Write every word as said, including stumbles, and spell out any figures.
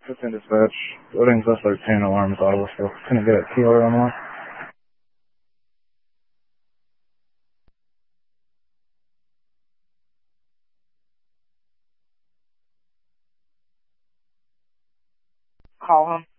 fifteen dispatch. Loading Zestler ten alarms audible still. Couldn't get a T R on one. Call him.